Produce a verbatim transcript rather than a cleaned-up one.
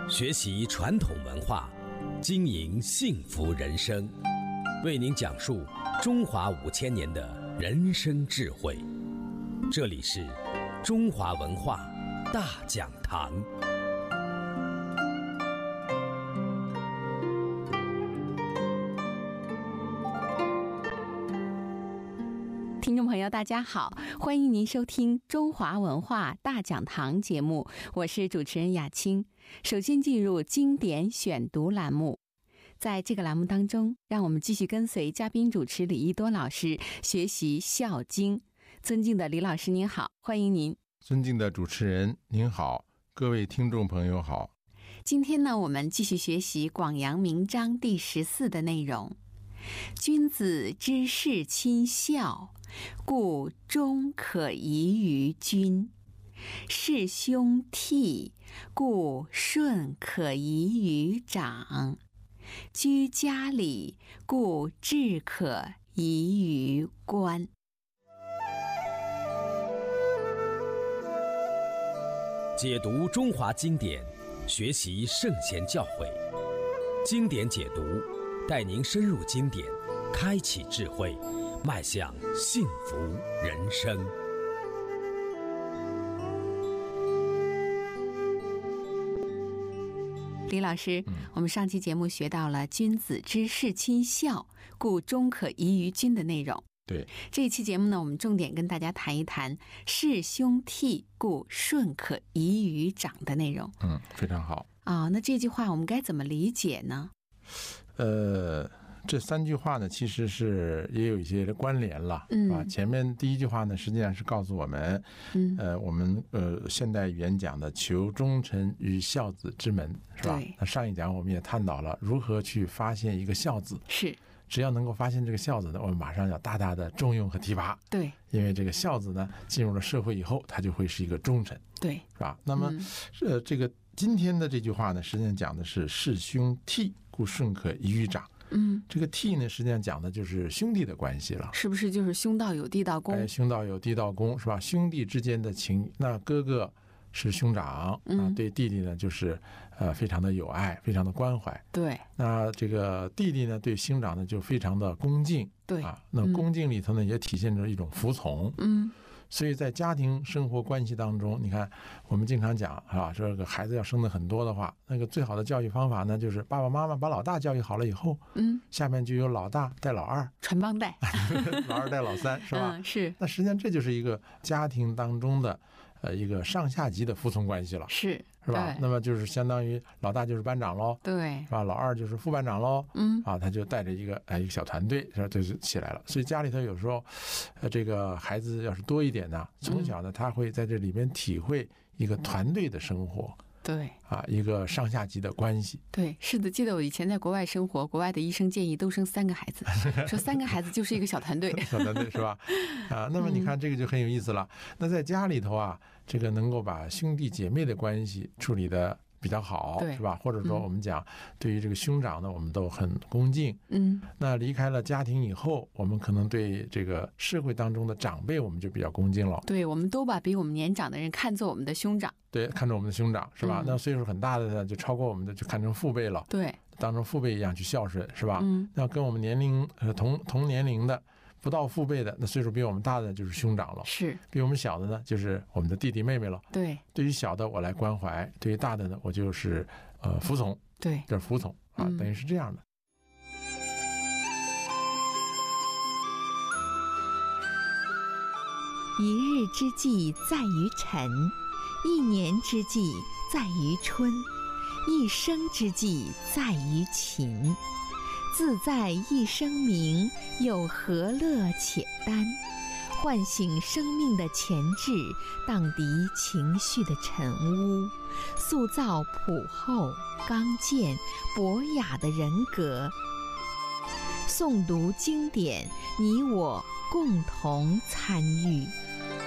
学习传统文化，经营幸福人生，为您讲述中华五千年的人生智慧。这里是中华文化大讲堂。 听众朋友大家好，欢迎您收听中华文化大讲堂节目，我是主持人雅青。首先进入经典选读栏目，在这个栏目当中，让我们继续跟随嘉宾主持李一多老师学习《孝经》。尊敬的李老师您好，欢迎您。 尊敬的主持人您好，各位听众朋友好。 今天呢，我们继续学习《广阳明章》第十四的内容。君子之事亲孝，故忠可移于君；事兄悌，故顺可移于长；居家里，故志可移于官。 解读中华经典，学习圣贤教诲，经典解读带您深入经典，开启智慧，迈向幸福人生。 李老师，嗯、我们上期节目学到了君子之事亲孝，故忠可移于君的内容。 对， 这一期节目呢，我们重点跟大家谈一谈事兄悌，故顺可移于长的内容。 嗯，非常好。 啊、哦，那这句话我们该怎么理解呢？ 呃，这三句话呢，其实是也有一些关联了， 嗯， 啊，前面第一句话呢，实际上是告诉我们，嗯，呃，我们呃现代语言讲的求忠臣于孝子之门，是吧？那上一讲我们也探讨了如何去发现一个孝子， 是。 只要能够发现这个孝子呢，我们马上要大大的重用和提拔。 对， 因为这个孝子呢，进入了社会以后，他就会是一个忠臣。 对， 是吧？那么，嗯、呃，这个今天的这句话呢，实际上讲的是事兄悌，故顺可移于长。 嗯， 这个悌呢，实际上讲的就是兄弟的关系了。 是不是就是兄道友，弟道恭？ 哎，兄道友，弟道恭，是吧？兄弟之间的情，那哥哥是兄长，嗯、啊，对弟弟呢就是呃非常的有爱，非常的关怀。 对， 那这个弟弟呢对兄长呢就非常的恭敬。 对啊，那恭敬里头呢、嗯、也体现着一种服从。 嗯， 所以在家庭生活关系当中，你看我们经常讲啊，这个孩子要生的很多的话，那个最好的教育方法呢就是爸爸妈妈把老大教育好了以后，嗯，下面就有老大带老二， 传帮带， 老二带老三，是吧？ 嗯，是。 那实际上这就是一个家庭当中的呃一个上下级的服从关系了， 是是吧？那么就是相当于老大就是班长喽， 对， 是吧？老二就是副班长喽， 嗯， 啊，他就带着一个哎一个小团队，是吧？就是起来了。所以家里头有时候，呃，这个孩子要是多一点呢，从小呢他会在这里面体会一个团队的生活。嗯， 对啊，一个上下级的关系。 对，是的，记得我以前在国外生活，国外的医生建议都生三个孩子，说三个孩子就是一个小团队， 小团队是吧？啊，那么你看这个就很有意思了。嗯、那在家里头啊，这个能够把兄弟姐妹的关系处理的比较好，是吧？或者说我们讲，对于这个兄长呢，我们都很恭敬。嗯，那离开了家庭以后，我们可能对这个社会当中的长辈，我们就比较恭敬了。 对，我们都把比我们年长的人看作我们的兄长。 对，看着我们的兄长，是吧？嗯、那岁数很大的呢，就超过我们的，就看成父辈了。 对， 当成父辈一样去孝顺，是吧？ 嗯， 那跟我们年龄呃同同年龄的。不到父辈的，那岁数比我们大的就是兄长了， 是比我们小的呢，就是我们的弟弟妹妹了。 对， 对于小的我来关怀，对于大的呢，我就是呃服从。 对， 就是服从啊， 嗯、 等于是这样的。 一日之计在于晨，一年之计在于春，一生之计在于勤。自在一生明，有何乐且耽？唤醒生命的潜质，荡涤情绪的尘污，塑造朴厚、刚健、博雅的人格。诵读经典，你我共同参与。